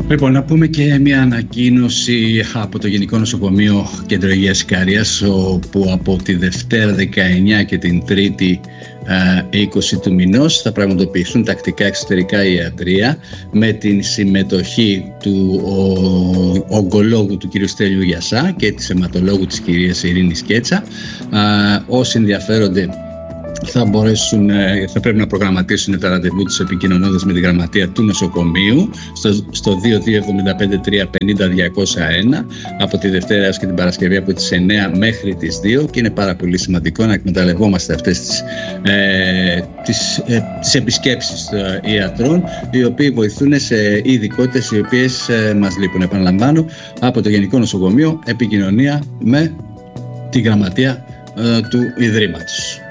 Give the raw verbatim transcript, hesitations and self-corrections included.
Λοιπόν, να πούμε και μια ανακοίνωση από το Γενικό Νοσοκομείο Κέντρο Υγείας Ικαρίας, όπου από τη Δευτέρα δεκαεννιά και την Τρίτη είκοσι του μηνός θα πραγματοποιηθούν τακτικά εξωτερικά ιατρεία με την συμμετοχή του ο, ογκολόγου του κ. Στέλιου Γιασά και της αιματολόγου της κυρίας Ειρήνης Κέτσα. Όσοι ενδιαφέρονται θα μπορέσουν, θα πρέπει να προγραμματίσουν τα ραντεβού τους επικοινωνώντας με τη γραμματεία του νοσοκομείου στο, στο δύο δύο εβδομήντα πέντε τριακόσια πενήντα διακόσια ένα από τη Δευτέρα έως και την Παρασκευή από τις εννιά μέχρι τις δύο, και είναι πάρα πολύ σημαντικό να εκμεταλλευόμαστε αυτές τις, ε, τις, ε, τις επισκέψεις των ιατρών, οι οποίοι βοηθούν σε ειδικότητες οι οποίες ε, μας λείπουν. Επαναλαμβάνω, από το Γενικό Νοσοκομείο επικοινωνία με τη γραμματεία ε, του Ιδρύματος.